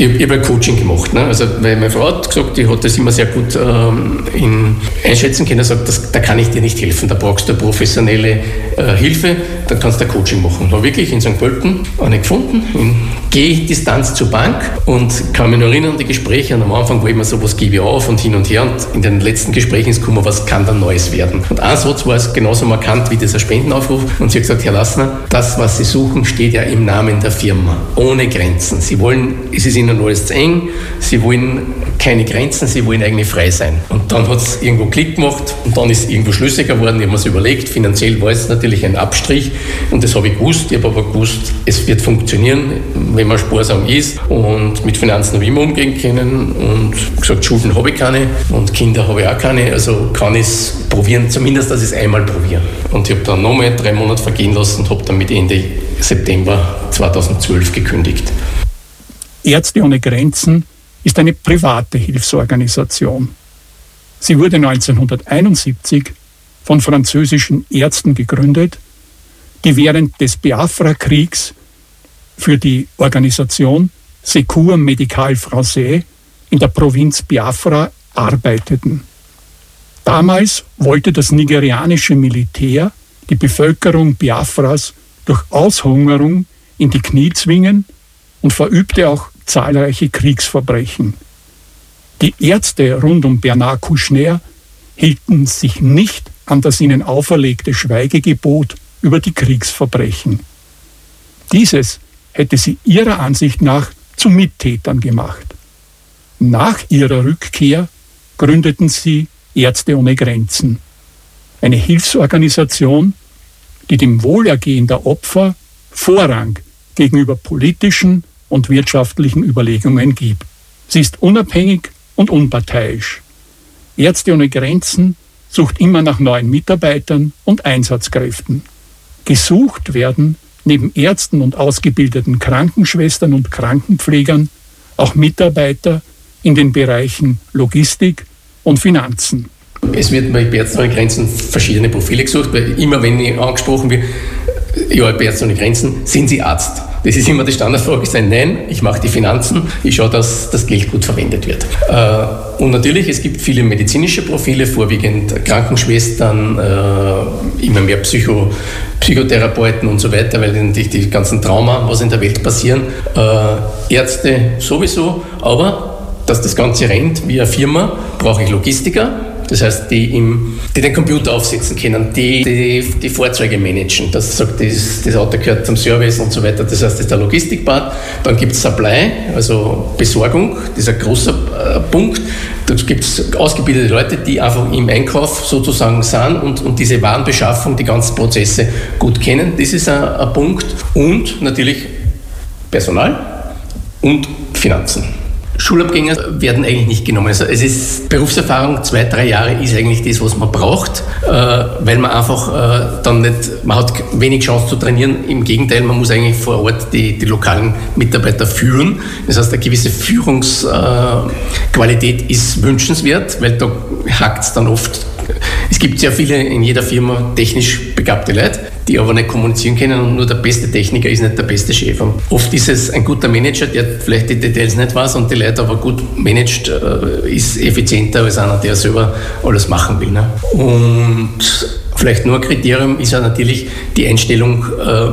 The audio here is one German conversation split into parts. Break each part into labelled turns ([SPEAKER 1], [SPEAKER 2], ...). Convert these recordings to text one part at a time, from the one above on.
[SPEAKER 1] Ich habe ein Coaching gemacht. Ne? Also, weil meine Frau hat gesagt, die hat das immer sehr gut einschätzen können. Sagt, da kann ich dir nicht helfen. Da brauchst du professionelle Hilfe. Dann kannst du ein Coaching machen. Da habe wirklich in St. Pölten eine gefunden, in Gehdistanz zur Bank, und kann mich noch erinnern an die Gespräche. Und am Anfang war immer so, was gebe ich auf und hin und her. Und in den letzten Gesprächen ist gekommen, was kann da Neues werden. Und ein Satz war es genauso markant wie dieser Spendenaufruf. Und sie hat gesagt, Herr Lassner, das, was Sie suchen, steht ja im Namen der Firma. Ohne Grenzen. Sie wollen, es ist Ihnen alles zu eng, Sie wollen keine Grenzen, Sie wollen eigentlich frei sein. Und dann hat es irgendwo Klick gemacht und dann ist es irgendwo schlüssiger geworden. Ich habe mir das überlegt, finanziell war es natürlich ein Abstrich und das habe ich gewusst. Ich habe aber gewusst, es wird funktionieren, wenn man sparsam ist und mit Finanzen habe ich immer umgehen können und gesagt, Schulden habe ich keine und Kinder habe ich auch keine, also kann ich es probieren, zumindest, dass ich es einmal probiere. Und ich habe dann nochmal 3 Monate vergehen lassen und habe dann mit Ende September 2012 gekündigt.
[SPEAKER 2] Ärzte ohne Grenzen ist eine private Hilfsorganisation. Sie wurde 1971 von französischen Ärzten gegründet, die während des Biafra-Kriegs für die Organisation Secours Médical Français in der Provinz Biafra arbeiteten. Damals wollte das nigerianische Militär die Bevölkerung Biafras durch Aushungerung in die Knie zwingen und verübte auch zahlreiche Kriegsverbrechen. Die Ärzte rund um Bernard Kouchner hielten sich nicht an das ihnen auferlegte Schweigegebot über die Kriegsverbrechen. Dieses hätte sie ihrer Ansicht nach zu Mittätern gemacht. Nach ihrer Rückkehr gründeten sie Ärzte ohne Grenzen, eine Hilfsorganisation, die dem Wohlergehen der Opfer Vorrang gegenüber politischen und wirtschaftlichen Überlegungen gibt. Sie ist unabhängig und unparteiisch. Ärzte ohne Grenzen sucht immer nach neuen Mitarbeitern und Einsatzkräften. Gesucht werden neben Ärzten und ausgebildeten Krankenschwestern und Krankenpflegern auch Mitarbeiter in den Bereichen Logistik und Finanzen.
[SPEAKER 1] Es wird bei Ärzte ohne Grenzen verschiedene Profile gesucht, weil immer wenn ich angesprochen werde, ja, bei Ärzte ohne Grenzen, sind Sie Arzt? Das ist immer die Standardfrage, nein, ich mache die Finanzen, ich schaue, dass das Geld gut verwendet wird. Und natürlich, es gibt viele medizinische Profile, vorwiegend Krankenschwestern, immer mehr Psychotherapeuten und so weiter, weil natürlich die ganzen Trauma, was in der Welt passieren, Ärzte sowieso, aber dass das Ganze rennt wie eine Firma, brauche ich Logistiker. Das heißt, die den Computer aufsetzen können, die Fahrzeuge managen. Das Auto gehört zum Service und so weiter. Das heißt, das ist der Logistikpart. Dann gibt es Supply, also Besorgung. Das ist ein großer Punkt. Da gibt es ausgebildete Leute, die einfach im Einkauf sozusagen sind und diese Warenbeschaffung, die ganzen Prozesse gut kennen. Das ist ein Punkt. Und natürlich Personal und Finanzen. Schulabgänger werden eigentlich nicht genommen. Also es ist Berufserfahrung, 2-3 Jahre ist eigentlich das, was man braucht, weil man einfach dann nicht, man hat wenig Chance zu trainieren. Im Gegenteil, man muss eigentlich vor Ort die lokalen Mitarbeiter führen. Das heißt, eine gewisse Führungsqualität ist wünschenswert, weil da hakt es dann oft. Es gibt sehr viele in jeder Firma technisch begabte Leute, die aber nicht kommunizieren können und nur der beste Techniker ist nicht der beste Chef. Und oft ist es ein guter Manager, der vielleicht die Details nicht weiß und die Leute aber gut managt, ist effizienter als einer, der selber alles machen will. Ne? Und vielleicht nur ein Kriterium ist ja natürlich die Einstellung,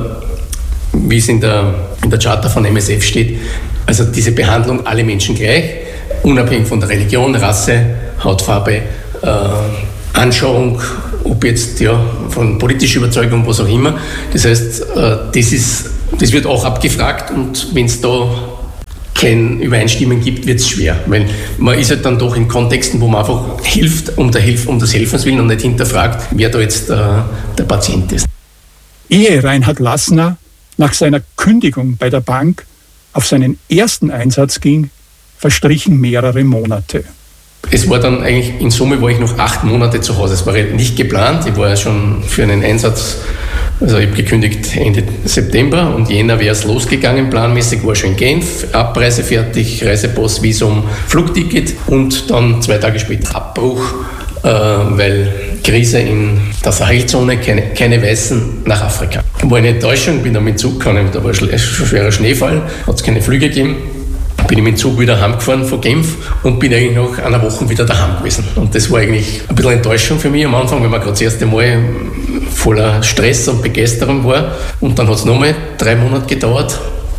[SPEAKER 1] wie es in der Charta von MSF steht, also diese Behandlung alle Menschen gleich, unabhängig von der Religion, Rasse, Hautfarbe, Anschauung, ob jetzt von politischer Überzeugung, was auch immer. Das heißt, das wird auch abgefragt und wenn es da kein Übereinstimmen gibt, wird es schwer. Weil man ist halt dann doch in Kontexten, wo man einfach hilft, um des Helfens willen und nicht hinterfragt, wer da jetzt der Patient ist.
[SPEAKER 2] Ehe Reinhard Lassner nach seiner Kündigung bei der Bank auf seinen ersten Einsatz ging, verstrichen mehrere Monate.
[SPEAKER 1] Es war dann eigentlich, in Summe war ich noch 8 Monate zu Hause. Es war nicht geplant. Ich war ja schon für einen Einsatz, also ich habe gekündigt Ende September und Jänner wäre es losgegangen, planmäßig, war schon in Genf, Abreise fertig, Reisepass, Visum, Flugticket und dann 2 Tage später Abbruch, weil Krise in der Sahelzone, keine Weißen nach Afrika. War eine Enttäuschung, bin dann mit Zug gekommen, da war schwerer Schneefall, hat es keine Flüge gegeben. bin ich mit dem Zug wieder heimgefahren von Genf und bin eigentlich nach einer Woche wieder daheim gewesen. Und das war eigentlich ein bisschen Enttäuschung für mich am Anfang, weil man gerade das erste Mal voller Stress und Begeisterung war. Und dann hat es nochmal 3 Monate gedauert.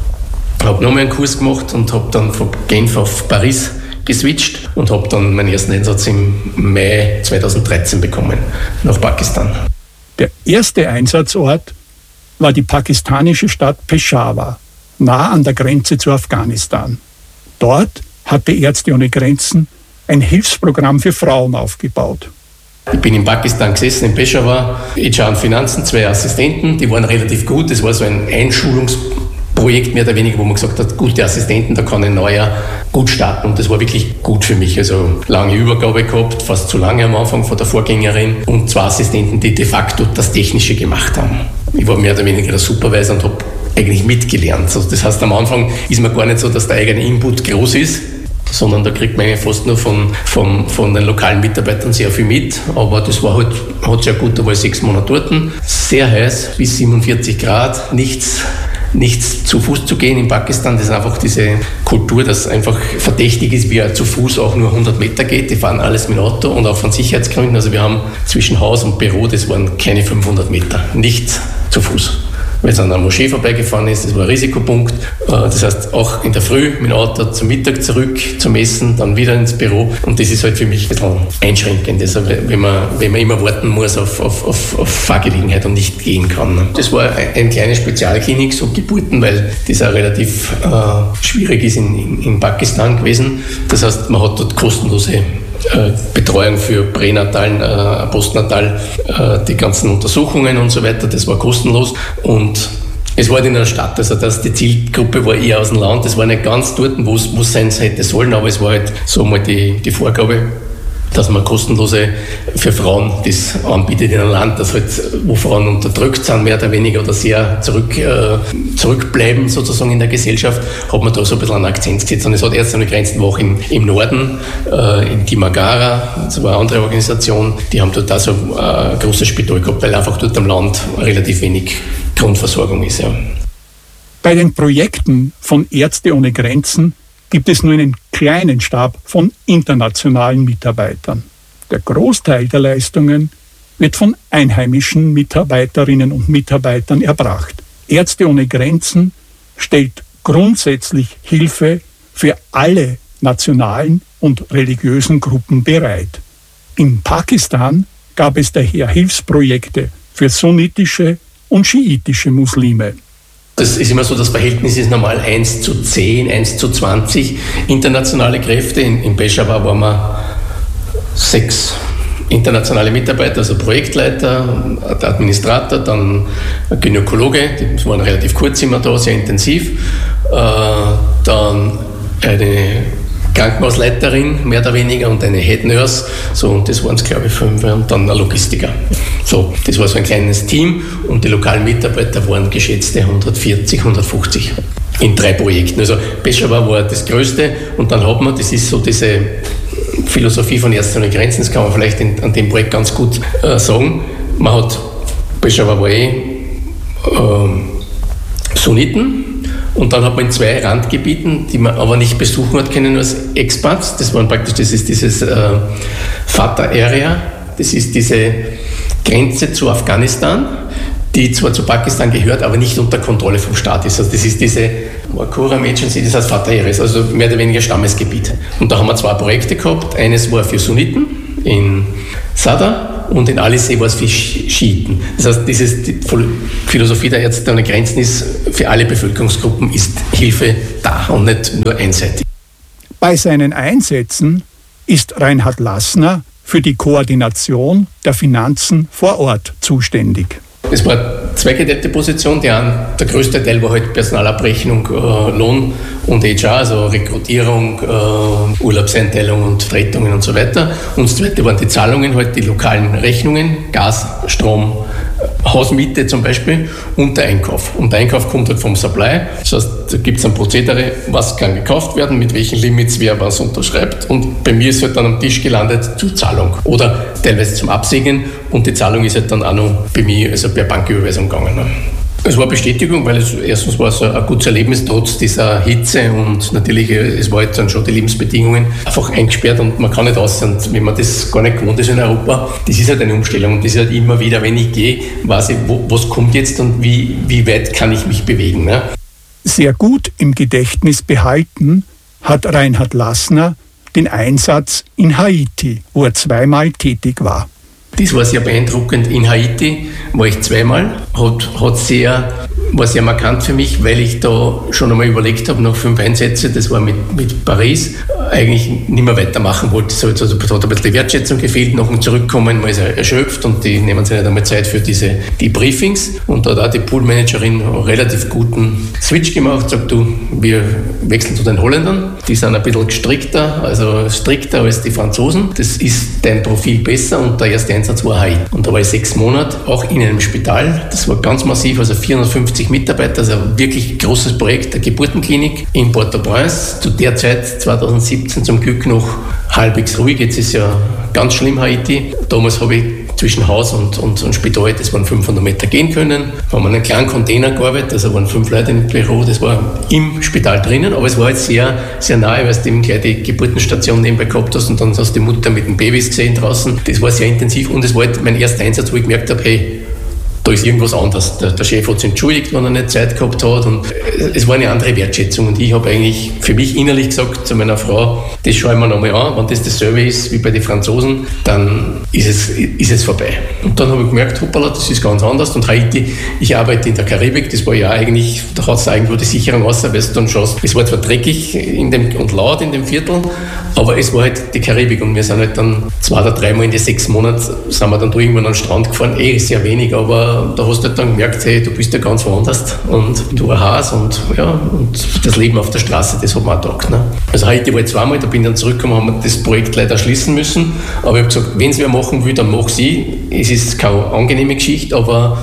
[SPEAKER 1] Habe nochmal einen Kurs gemacht und habe dann von Genf auf Paris geswitcht und habe dann meinen ersten Einsatz im Mai 2013 bekommen, nach Pakistan.
[SPEAKER 2] Der erste Einsatzort war die pakistanische Stadt Peshawar, nah an der Grenze zu Afghanistan. Dort hatte Ärzte ohne Grenzen ein Hilfsprogramm für Frauen aufgebaut.
[SPEAKER 1] Ich bin in Pakistan gesessen, in Peshawar, HR und Finanzen, 2 Assistenten, die waren relativ gut. Das war so ein Einschulungsprojekt mehr oder weniger, wo man gesagt hat, gute Assistenten, da kann ein neuer gut starten. Und das war wirklich gut für mich. Also lange Übergabe gehabt, fast zu lange am Anfang von der Vorgängerin und 2 Assistenten, die de facto das Technische gemacht haben. Ich war mehr oder weniger der Supervisor und habe eigentlich mitgelernt. Also das heißt, am Anfang ist man gar nicht so, dass der eigene Input groß ist, sondern da kriegt man fast nur von den lokalen Mitarbeitern sehr viel mit. Aber das war halt, hat sehr gut, da war ich 6 Monate dort. Sehr heiß, bis 47 Grad, nichts zu Fuß zu gehen in Pakistan. Das ist einfach diese Kultur, dass einfach verdächtig ist, wie er zu Fuß auch nur 100 Meter geht. Die fahren alles mit dem Auto und auch von Sicherheitsgründen. Also wir haben zwischen Haus und Büro, das waren keine 500 Meter, nichts zu Fuß. Weil es an einer Moschee vorbeigefahren ist, das war ein Risikopunkt. Das heißt, auch in der Früh mit dem Auto zum Mittag zurück zum Essen, dann wieder ins Büro. Und das ist halt für mich ein bisschen einschränkend, also wenn man immer warten muss auf Fahrgelegenheit und nicht gehen kann. Das war eine kleine Spezialklinik, so Geburten, weil das auch relativ schwierig ist in Pakistan gewesen. Das heißt, man hat dort kostenlose Betreuung für Pränatal, Postnatal, die ganzen Untersuchungen und so weiter, das war kostenlos und es war halt in einer Stadt, also die Zielgruppe war eher aus dem Land, das war nicht ganz dort, wo es sein hätte sollen, aber es war halt so mal die Vorgabe, dass man kostenlose für Frauen das anbietet in einem Land, das halt, wo Frauen unterdrückt sind, mehr oder weniger, oder sehr zurückbleiben sozusagen in der Gesellschaft, hat man da so ein bisschen einen Akzent gesetzt. Und es hat Ärzte ohne Grenzen auch im Norden, in Kimagara, das war eine andere Organisation, die haben dort auch so ein großes Spital gehabt, weil einfach dort am Land relativ wenig Grundversorgung ist. Ja.
[SPEAKER 2] Bei den Projekten von Ärzte ohne Grenzen gibt es nur einen kleinen Stab von internationalen Mitarbeitern. Der Großteil der Leistungen wird von einheimischen Mitarbeiterinnen und Mitarbeitern erbracht. Ärzte ohne Grenzen stellt grundsätzlich Hilfe für alle nationalen und religiösen Gruppen bereit. In Pakistan gab es daher Hilfsprojekte für sunnitische und schiitische Muslime.
[SPEAKER 1] Das ist immer so, das Verhältnis ist normal 1:10, 1:20 internationale Kräfte. In Peshawar waren wir 6 internationale Mitarbeiter, also Projektleiter, der Administrator, dann ein Gynäkologe, die waren relativ kurz immer da, sehr intensiv, dann eine Krankenhausleiterin, mehr oder weniger, und eine Head Nurse, so, und das waren es, glaube ich, 5, und dann ein Logistiker. So, das war so ein kleines Team, und die lokalen Mitarbeiter waren geschätzte 140, 150 in 3 Projekten. Also Peshawar war das Größte, und dann hat man, das ist so diese Philosophie von Ärzte ohne Grenzen, das kann man vielleicht an dem Projekt ganz gut sagen. Man hat, Peshawar war Sunniten, und dann hat man in 2 Randgebieten, die man aber nicht besuchen hat können als Expats. Das waren praktisch, das ist dieses Fatah Area, das ist diese Grenze zu Afghanistan, die zwar zu Pakistan gehört, aber nicht unter Kontrolle vom Staat ist. Also das ist diese Quorum Agency, das heißt Fatah Area, also mehr oder weniger Stammesgebiet. Und da haben wir 2 Projekte gehabt. Eines war für Sunniten in Sadr, und in Alisee war es für Schiiten. Das heißt, die Philosophie der Ärzte ohne Grenzen ist, für alle Bevölkerungsgruppen ist Hilfe da und nicht nur einseitig.
[SPEAKER 2] Bei seinen Einsätzen ist Reinhard Lassner für die Koordination der Finanzen vor Ort zuständig.
[SPEAKER 1] Es war eine zweigeteilte Position. Der größte Teil war halt Personalabrechnung, Lohn und HR, also Rekrutierung, Urlaubseinteilung und Vertretungen und so weiter. Und das zweite waren die Zahlungen, halt die lokalen Rechnungen, Gas, Strom, Hausmiete zum Beispiel, und der Einkauf. Und der Einkauf kommt halt vom Supply. Das heißt, da gibt es ein Prozedere, was kann gekauft werden, mit welchen Limits wer was unterschreibt. Und bei mir ist halt dann am Tisch gelandet zur Zahlung oder teilweise zum Absegnen. Und die Zahlung ist halt dann auch noch bei mir, also per Banküberweisung gegangen. Es war Bestätigung, weil erstens war es ein gutes Erlebnis, trotz dieser Hitze und natürlich, es war jetzt dann schon die Lebensbedingungen einfach eingesperrt und man kann nicht raus. Und wenn man das gar nicht gewohnt ist in Europa, das ist halt eine Umstellung und das ist halt immer wieder, wenn ich gehe, weiß ich, was kommt jetzt und wie weit kann ich mich bewegen. Ne?
[SPEAKER 2] Sehr gut im Gedächtnis behalten hat Reinhard Lassner den Einsatz in Haiti, wo er 2-mal tätig war.
[SPEAKER 1] Das war sehr beeindruckend. In Haiti war ich 2-mal, war sehr markant für mich, weil ich da schon einmal überlegt habe, nach 5 Einsätzen, das war mit Paris, eigentlich nicht mehr weitermachen wollte. Also da hat ein bisschen die Wertschätzung gefehlt, nach dem Zurückkommen, man ist erschöpft und die nehmen sich nicht einmal Zeit für die Briefings. Und da hat auch die Poolmanagerin einen relativ guten Switch gemacht, sagt du, wir wechseln zu den Holländern, die sind ein bisschen strikter als die Franzosen. Das ist dein Profil besser und der erste Einsatz war Haiti. Und da war ich 6 Monate, auch in einem Spital, das war ganz massiv, also 450 Mitarbeiter, also ein wirklich großes Projekt, der Geburtenklinik in Port-au-Prince, zu der Zeit 2017 zum Glück noch halbwegs ruhig, jetzt ist ja ganz schlimm Haiti. Damals habe ich zwischen Haus und Spital, das waren 500 Meter gehen können. Wir haben in einem kleinen Container gearbeitet, also waren 5 Leute im Büro, das war im Spital drinnen, aber es war jetzt sehr, sehr nahe, weil du eben gleich die Geburtenstation nebenbei gehabt hast und dann hast du die Mutter mit den Babys gesehen draußen. Das war sehr intensiv und es war halt mein erster Einsatz, wo ich gemerkt habe, hey, da ist irgendwas anderes. Der Chef hat sich entschuldigt, wenn er nicht Zeit gehabt hat und es war eine andere Wertschätzung und ich habe eigentlich für mich innerlich gesagt zu meiner Frau, das schaue ich mir nochmal an, wenn das dasselbe ist wie bei den Franzosen, dann ist es vorbei. Und dann habe ich gemerkt, hoppala, das ist ganz anders und Haiti, ich arbeite in der Karibik, das war ja eigentlich, da hat es irgendwo die Sicherung raus, weil du dann schaust, es war zwar dreckig und laut in dem Viertel, aber es war halt die Karibik und wir sind halt dann 2 oder 3 Mal in die 6 Monate, sind wir dann da irgendwann an den Strand gefahren, sehr wenig, aber da hast du halt dann gemerkt, hey, du bist ja ganz woanders und du ein Haus und das Leben auf der Straße, das hat mir auch getaugt. Ne? Also Haiti war ich 2-mal, da bin ich dann zurückgekommen, haben wir das Projekt leider schließen müssen, aber ich habe gesagt, wenn es wer machen will, dann mach sie. Es ist keine angenehme Geschichte, aber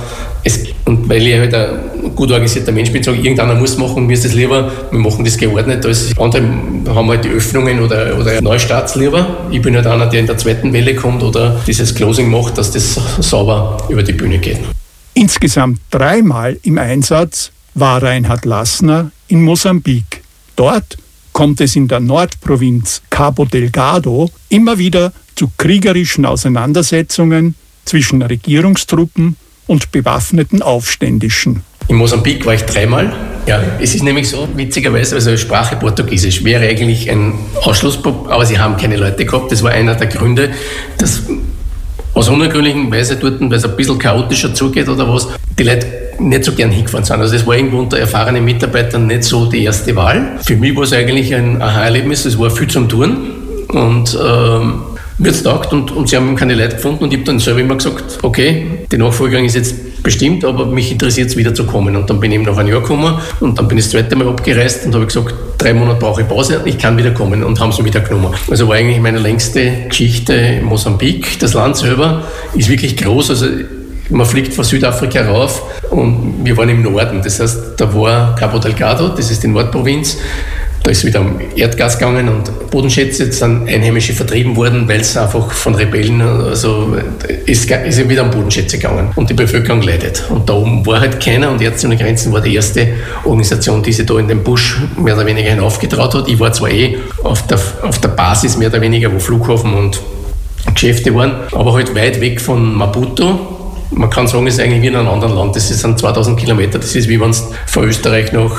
[SPEAKER 1] und weil ich halt ein gut organisierter Mensch bin, sage ich, irgendeiner muss machen, mir ist das lieber, wir machen das geordnet, als andere haben halt die Öffnungen oder Neustarts lieber. Ich bin halt einer, der in der 2. Welle kommt oder dieses Closing macht, dass das sauber über die Bühne geht.
[SPEAKER 2] Insgesamt 3-mal im Einsatz war Reinhard Lassner in Mosambik. Dort kommt es in der Nordprovinz Cabo Delgado immer wieder zu kriegerischen Auseinandersetzungen zwischen Regierungstruppen und bewaffneten Aufständischen.
[SPEAKER 1] In Mosambik war ich 3-mal. Ja, es ist nämlich so, witzigerweise, also Sprache Portugiesisch wäre eigentlich ein Ausschlussproblem, aber sie haben keine Leute gehabt. Das war einer der Gründe, dass aus unergründlichen Weise dort, weil es ein bisschen chaotischer zugeht oder was, die Leute nicht so gern hingefahren sind. Also das war irgendwo unter erfahrenen Mitarbeitern nicht so die erste Wahl. Für mich war es eigentlich ein Aha-Erlebnis, es war viel zum Tun und mir hat es getaugt und sie haben keine Leute gefunden und ich habe dann selber immer gesagt, okay, die Nachfolgerin ist jetzt bestimmt, aber mich interessiert es wieder zu kommen. Und dann bin ich eben nach einem Jahr gekommen und dann bin ich das 2. Mal abgereist und habe gesagt, 3 Monate brauche ich Pause, ich kann wieder kommen und haben sie wieder genommen. Also war eigentlich meine längste Geschichte in Mosambik. Das Land selber ist wirklich groß, also man fliegt von Südafrika rauf und wir waren im Norden, das heißt, da war Cabo Delgado, das ist die Nordprovinz. Da ist wieder um Erdgas gegangen und Bodenschätze sind Einheimische vertrieben worden, weil es einfach von Rebellen, also ist wieder um Bodenschätze gegangen und die Bevölkerung leidet. Und da oben war halt keiner und Ärzte ohne Grenzen war die erste Organisation, die sich da in den Busch mehr oder weniger hinaufgetraut hat. Ich war zwar auf der Basis mehr oder weniger, wo Flughafen und Geschäfte waren, aber halt weit weg von Maputo. Man kann sagen, es ist eigentlich wie in einem anderen Land. Das sind 2000 Kilometer. Das ist wie wenn du von Österreich nach,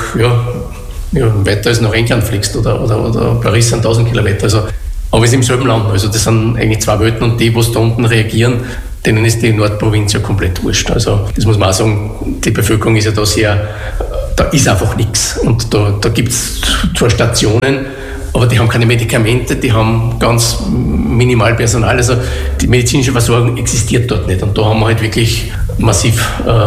[SPEAKER 1] weiter als nach England fliegst oder Paris sind 1000 Kilometer. Also, aber es ist im selben Land. Also das sind eigentlich 2 Welten und die, was da unten reagieren, denen ist die Nordprovinz ja komplett wurscht. Also das muss man auch sagen, die Bevölkerung ist ja da da ist einfach nichts. Und da gibt es zwar Stationen, aber die haben keine Medikamente, die haben ganz minimal Personal. Also die medizinische Versorgung existiert dort nicht. Und da haben wir halt wirklich massiv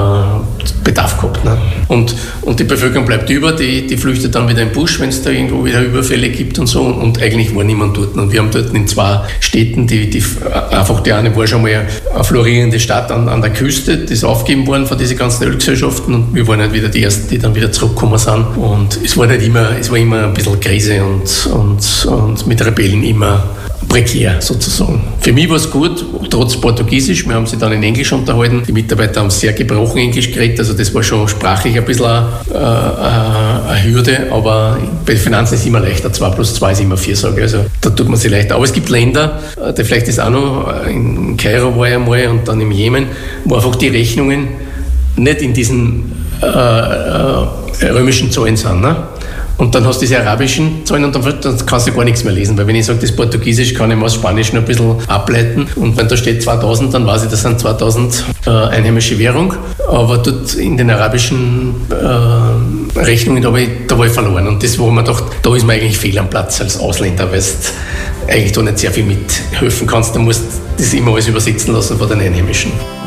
[SPEAKER 1] Bedarf gehabt. Ne? Und die Bevölkerung bleibt über, die flüchtet dann wieder in den Busch, wenn es da irgendwo wieder Überfälle gibt und so. Und eigentlich war niemand dort. Und wir haben dort in 2 Städten, die eine war schon mal eine florierende Stadt an der Küste, die ist aufgegeben worden von diesen ganzen Ölgesellschaften. Und wir waren halt wieder die Ersten, die dann wieder zurückgekommen sind. Und es war immer ein bisschen Krise und mit Rebellen immer prekär sozusagen. Für mich war es gut, trotz Portugiesisch. Wir haben sie dann in Englisch unterhalten. Die Mitarbeiter haben sehr gebrochen Englisch geredet, also das war schon sprachlich ein bisschen eine Hürde, aber bei Finanzen ist es immer leichter. 2 + 2 ist immer 4, sage ich. Also da tut man sich leichter. Aber es gibt Länder, vielleicht ist auch noch, in Kairo war ich einmal und dann im Jemen, wo einfach die Rechnungen nicht in diesen römischen Zahlen sind. Ne? Und dann hast du diese arabischen Zahlen und dann kannst du gar nichts mehr lesen, weil wenn ich sage, das Portugiesisch kann ich mal aus Spanisch noch ein bisschen ableiten und wenn da steht 2000, dann weiß ich, das sind 2000 einheimische Währung, aber dort in den arabischen Rechnungen, da war ich verloren und das, wo man dachte, da ist man eigentlich fehl am Platz als Ausländer, weil du eigentlich da nicht sehr viel mithelfen kannst, du musst das immer alles übersetzen lassen von den Einheimischen.